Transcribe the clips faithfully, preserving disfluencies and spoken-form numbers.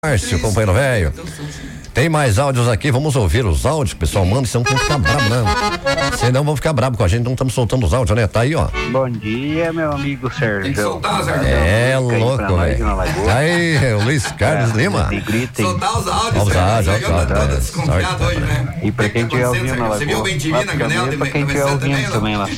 Márcio, companheiro velho. Tem mais áudios aqui, vamos ouvir os áudios, pessoal. Manda, senão tem que ficar bravo, né? Senão vão ficar bravo com a gente, não estamos soltando os áudios, né? Tá aí, ó. Bom dia, meu amigo Sérgio. Tem que soltar, Sérgio. É louco, velho. Aí, o Luiz Carlos é, Lima. Soltar os áudios, os áudios, Sérgio. Eu tô desconfiado hoje, né? E pra quem tiver ouvindo na Lagoa. Você viu o Bentivi na canela? Pra quem tiver ouvindo também lá.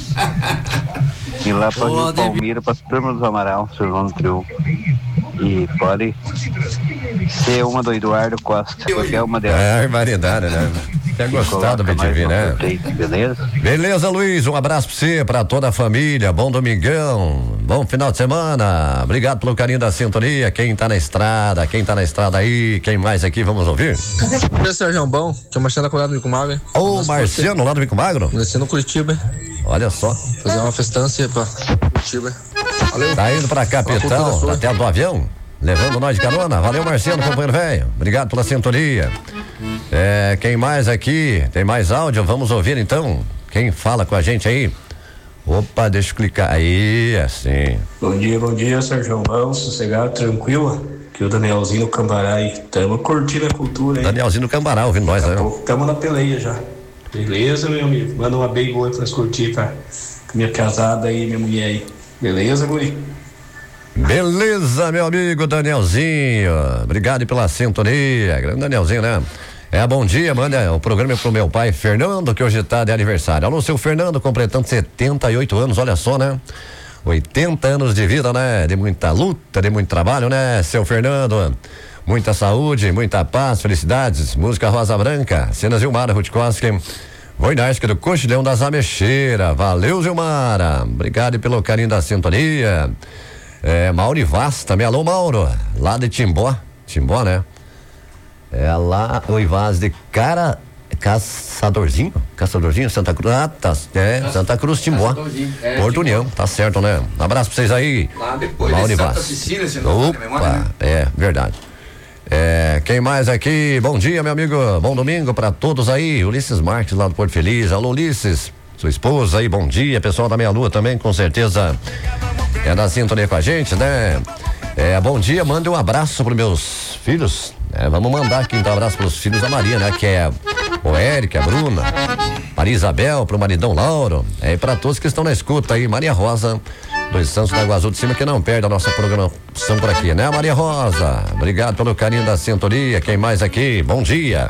E lá pra o Palmira, pra turma dos Amaral, Silvano Trio. E pode ser uma do Eduardo Costa, qualquer uma delas. É, variedade, né? Quer gostar do B T V, né? Beleza? Beleza, Luiz, um abraço pra você, pra toda a família, bom domingão, bom final de semana, obrigado pelo carinho da sintonia, quem tá na estrada, quem tá na estrada aí, quem mais aqui, vamos ouvir? Bom dia, Sérgio, bom, que é o Marciano da do Bico Magro. Ô, oh, Marciano, lá do Bico Magro? Nascendo no Curitiba. Olha só. Fazer uma festança pra Curitiba. Valeu. Tá indo pra capital, na tela do avião, levando nós de carona. Valeu, Marciano, companheiro velho. Obrigado pela sintonia. É, quem mais aqui? Tem mais áudio? Vamos ouvir então. Quem fala com a gente aí? Opa, deixa eu clicar. Aí, assim. Bom dia, bom dia, Sérgio. Bom, sossegado, tranquilo. Aqui o Danielzinho do Cambará aí. Tamo curtindo a cultura aí. Danielzinho do Cambará, ouvindo nós, né? Tamo na peleia já. Beleza, meu amigo? Manda uma bem boa pra nós curtir, cara. Minha casada aí, minha mulher aí. Beleza, guri? Beleza, meu amigo Danielzinho. Obrigado pela sintonia. Grande Danielzinho, né? É, bom dia, manda o programa pro meu pai Fernando, que hoje tá de aniversário. Alô, seu Fernando, completando setenta e oito anos, olha só, né? oitenta anos de vida, né? De muita luta, de muito trabalho, né, seu Fernando? Muita saúde, muita paz, felicidades. Música Rosa Branca, Cena Zilmara Rutkowski, Voinarski do Cochilhão das Ameixeiras. Valeu, Zilmara. Obrigado pelo carinho da sintonia. É, Mauro Ivaz também. Alô, Mauro, lá de Timbó. Timbó, né? É lá, o Ivaz de cara, Caçadorzinho, Caçadorzinho, Santa Cruz, ah, tá, é, Santa Cruz, Timbó, é, Porto União, tá certo, né? Um abraço pra vocês aí. Lá depois Mauro de Santa Ivaz. Cecília, se não Opa, memória, né? É, verdade. É, quem mais aqui? Bom dia, meu amigo, bom domingo pra todos aí. Ulisses Marques lá do Porto Feliz. Alô, Ulisses, sua esposa aí, bom dia. Pessoal da Meia Lua também, com certeza é na sintonia com a gente, né? É, bom dia, mande um abraço pros meus filhos. É, vamos mandar aqui então um abraço pros filhos da Maria, né? Que é o Eric, a Bruna, Maria Isabel, pro maridão Lauro. É, e pra todos que estão na escuta aí, Maria Rosa, dos Santos da Água Azul de Cima, que não perde a nossa programação por aqui, né? Maria Rosa, obrigado pelo carinho da sintonia. Quem mais aqui? Bom dia.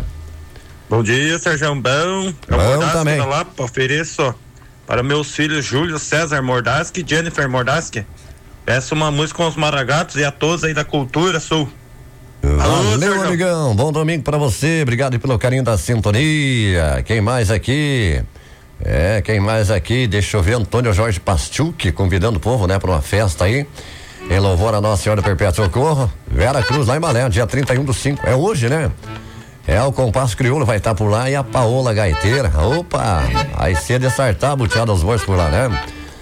Bom dia, Sérgio. Bom. Bom também. Lá, ofereço para meus filhos Júlio César Mordaski e Jennifer Mordaski. Peço uma música com os Maragatos e a todos aí da cultura sul. Valeu, Alô, amigão, bom domingo pra você, obrigado pelo carinho da sintonia. Quem mais aqui? É, quem mais aqui? Deixa eu ver, Antônio Jorge Pastucci convidando o povo, né, pra uma festa aí, em louvor a Nossa Senhora do Perpétuo Socorro, Vera Cruz, lá em Malé, dia trinta e um do cinco, é hoje, né? É, o Compasso Crioulo vai estar por lá e a Paola Gaiteira, opa, aí cedo sartar, buteada aos bois por lá, né?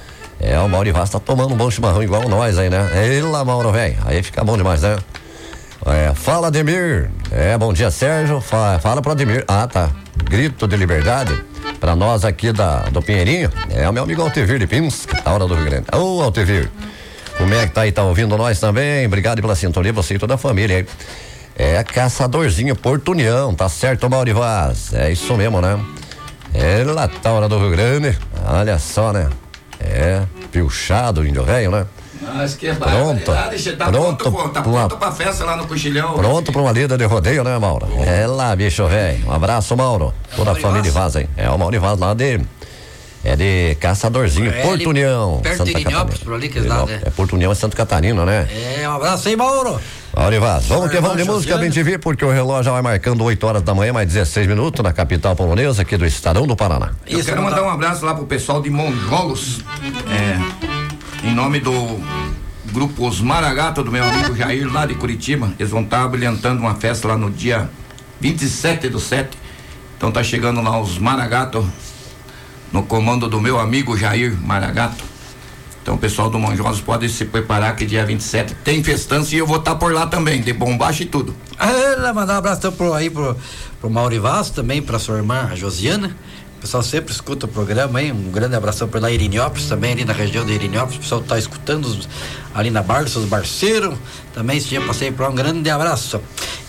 É, o Mauro Vaz tá tomando um bom chimarrão igual nós aí, né? Ei lá, Mauro, velho, aí fica bom demais, né? É, fala, Ademir. É, bom dia, Sérgio. Fala, fala pro Ademir. Ah, tá. Grito de liberdade pra nós aqui da, do Pinheirinho. É o meu amigo Altevir de Pins, da hora do Rio Grande. Ô, oh, Altevir, como é que tá aí? Tá ouvindo nós também? Obrigado pela sintonia, você e toda a família aí. É Caçadorzinho Porto União, tá certo, Mauro Vaz? É isso mesmo, né? É lá, tá hora do Rio Grande. Olha só, né? É, pilchado, índio velho, né? Mas que pronto, ah, deixa, tá pronto, pronto, tá uma, pronto pra festa lá no Cochilhão. Pronto pra uma lida de rodeio, né, Mauro? Oh. É lá, bicho velho. Um abraço, Mauro. É toda a família Vaz, hein? É o Mauro Vaz lá de. É de Caçadorzinho, é, Porto União. Perto Santa de Irinópolis, por ali que eles lá, né? É Porto União, é Santa Catarina, né? É, um abraço aí, Mauro. Mauro Vaz, vamos que vamos de música, bem te ver, porque o relógio já vai marcando oito horas da manhã, mais dezesseis minutos, na capital polonesa, aqui do Estadão do Paraná. Eu Isso, quero mandar um abraço lá pro pessoal de Monjolos. É, em nome do Grupo Os Maragatos, do meu amigo Jair, lá de Curitiba. Eles vão estar brilhantando uma festa lá no dia vinte e sete do sete. Então tá chegando lá os Maragatos, no comando do meu amigo Jair Maragato. Então o pessoal do Monjolos pode se preparar que dia vinte e sete tem festança e eu vou estar por lá também, de bombacha e tudo. Ah, mandar um abraço pro, aí pro, pro Mauro Vaz, também pra sua irmã, a Josiana. O pessoal sempre escuta o programa aí, um grande abração por lá em Irinópolis, também ali na região de Irinópolis, o pessoal tá escutando os, ali na Barça, os barceiros, também esse dia passei por lá, um grande abraço.